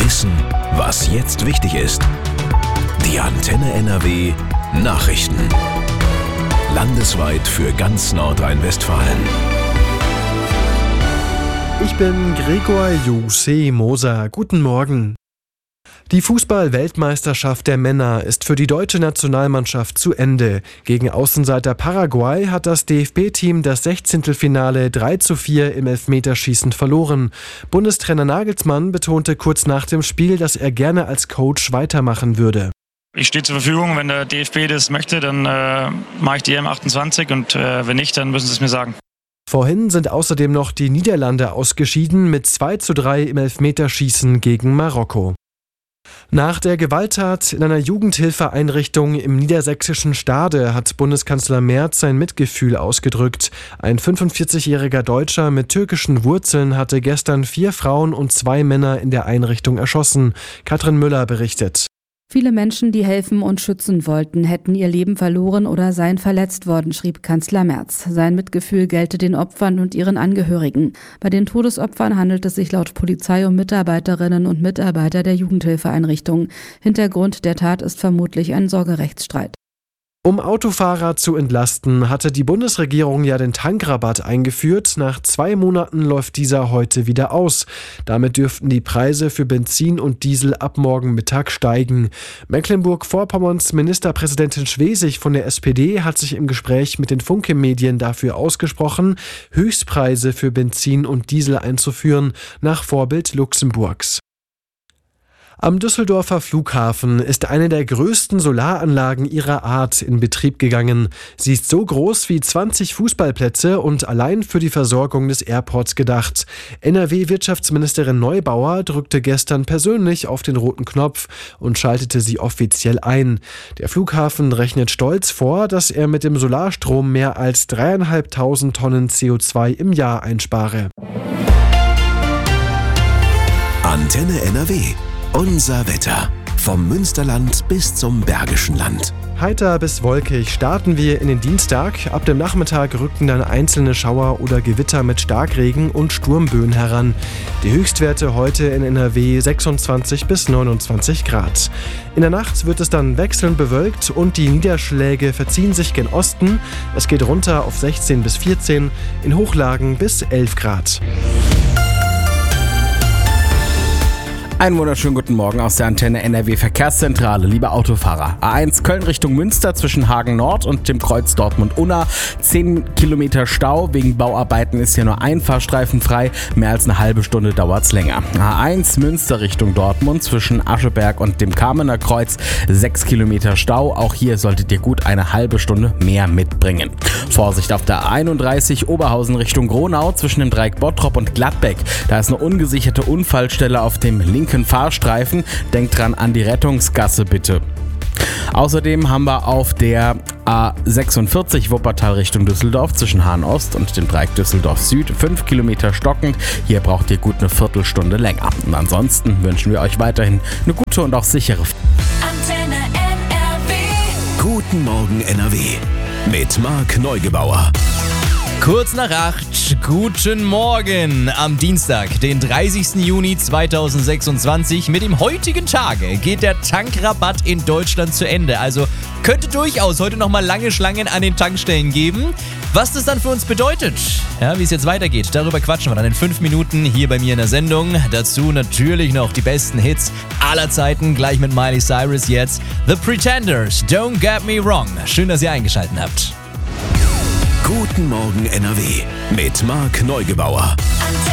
Wissen, was jetzt wichtig ist. Die Antenne NRW Nachrichten. Landesweit für ganz Nordrhein-Westfalen. Ich bin Gregor Jose Moser. Guten Morgen. Die Fußball-Weltmeisterschaft der Männer ist für die deutsche Nationalmannschaft zu Ende. Gegen Außenseiter Paraguay hat das DFB-Team das 16. Finale 3:4 im Elfmeterschießen verloren. Bundestrainer Nagelsmann betonte kurz nach dem Spiel, dass er gerne als Coach weitermachen würde. Ich stehe zur Verfügung, wenn der DFB das möchte, dann mache ich die M28 und wenn nicht, dann müssen sie es mir sagen. Vorhin sind außerdem noch die Niederlande ausgeschieden mit 2:3 im Elfmeterschießen gegen Marokko. Nach der Gewalttat in einer Jugendhilfeeinrichtung im niedersächsischen Stade hat Bundeskanzler Merz sein Mitgefühl ausgedrückt. Ein 45-jähriger Deutscher mit türkischen Wurzeln hatte gestern 4 Frauen und 2 Männer in der Einrichtung erschossen. Katrin Müller berichtet. Viele Menschen, die helfen und schützen wollten, hätten ihr Leben verloren oder seien verletzt worden, schrieb Kanzler Merz. Sein Mitgefühl gelte den Opfern und ihren Angehörigen. Bei den Todesopfern handelt es sich laut Polizei um Mitarbeiterinnen und Mitarbeiter der Jugendhilfeeinrichtung. Hintergrund der Tat ist vermutlich ein Sorgerechtsstreit. Um Autofahrer zu entlasten, hatte die Bundesregierung ja den Tankrabatt eingeführt. Nach 2 Monaten läuft dieser heute wieder aus. Damit dürften die Preise für Benzin und Diesel ab morgen Mittag steigen. Mecklenburg-Vorpommerns Ministerpräsidentin Schwesig von der SPD hat sich im Gespräch mit den Funke-Medien dafür ausgesprochen, Höchstpreise für Benzin und Diesel einzuführen, nach Vorbild Luxemburgs. Am Düsseldorfer Flughafen ist eine der größten Solaranlagen ihrer Art in Betrieb gegangen. Sie ist so groß wie 20 Fußballplätze und allein für die Versorgung des Airports gedacht. NRW-Wirtschaftsministerin Neubauer drückte gestern persönlich auf den roten Knopf und schaltete sie offiziell ein. Der Flughafen rechnet stolz vor, dass er mit dem Solarstrom mehr als 3.500 Tonnen CO2 im Jahr einspare. Antenne NRW. Unser Wetter. Vom Münsterland bis zum Bergischen Land. Heiter bis wolkig starten wir in den Dienstag. Ab dem Nachmittag rücken dann einzelne Schauer oder Gewitter mit Starkregen und Sturmböen heran. Die Höchstwerte heute in NRW 26 bis 29 Grad. In der Nacht wird es dann wechselnd bewölkt und die Niederschläge verziehen sich gen Osten. Es geht runter auf 16 bis 14, in Hochlagen bis 11 Grad. Einen wunderschönen guten Morgen aus der Antenne NRW Verkehrszentrale, liebe Autofahrer. A1 Köln Richtung Münster zwischen Hagen Nord und dem Kreuz Dortmund-Unna. 10 Kilometer Stau, wegen Bauarbeiten ist ja nur ein Fahrstreifen frei. Mehr als eine halbe Stunde dauert's länger. A1 Münster Richtung Dortmund zwischen Ascheberg und dem Kamener Kreuz. 6 Kilometer Stau, auch hier solltet ihr gut eine halbe Stunde mehr mitbringen. Vorsicht auf der A31 Oberhausen Richtung Gronau zwischen dem Dreieck Bottrop und Gladbeck. Da ist eine ungesicherte Unfallstelle auf dem linken Fahrstreifen. Denkt dran an die Rettungsgasse bitte. Außerdem haben wir auf der A46 Wuppertal Richtung Düsseldorf zwischen Hahn Ost und dem Dreieck Düsseldorf Süd 5 Kilometer stockend. Hier braucht ihr gut eine Viertelstunde länger. Und ansonsten wünschen wir euch weiterhin eine gute und auch sichere Antenne NRW. Guten Morgen NRW. Mit Marc Neugebauer. Kurz nach 8, guten Morgen am Dienstag, den 30. Juni 2026. Mit dem heutigen Tage geht der Tankrabatt in Deutschland zu Ende. Also könnte durchaus heute nochmal lange Schlangen an den Tankstellen geben. Was das dann für uns bedeutet, ja, wie es jetzt weitergeht, darüber quatschen wir dann in 5 Minuten hier bei mir in der Sendung. Dazu natürlich noch die besten Hits aller Zeiten, gleich mit Miley Cyrus jetzt. The Pretenders, Don't Get Me Wrong. Schön, dass ihr eingeschaltet habt. Guten Morgen NRW mit Marc Neugebauer.